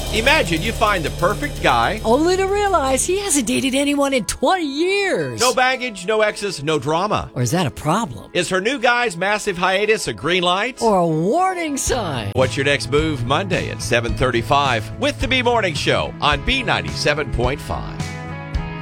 Imagine you find the perfect guy. Only to realize he hasn't dated anyone in 20 years. No baggage, no exes, no drama. Or is that a problem? Is her new guy's massive hiatus a green light? Or a warning sign? What's your next move Monday at 7:35 with the B Morning Show on B97.5.